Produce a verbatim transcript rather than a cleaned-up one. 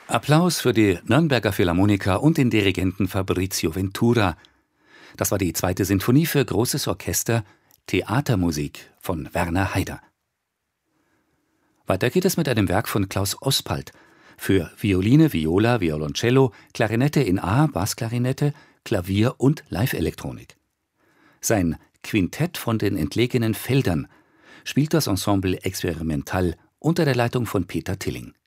Applaus für die Nürnberger Philharmoniker und den Dirigenten Fabrizio Ventura. Das war die zweite Sinfonie für großes Orchester, Theatermusik von Werner Haider. Weiter geht es mit einem Werk von Klaus Ospalt für Violine, Viola, Violoncello, Klarinette in A, Bassklarinette, Klavier und Live-Elektronik. Sein Quintett von den entlegenen Feldern spielt das Ensemble Experimental unter der Leitung von Peter Tilling.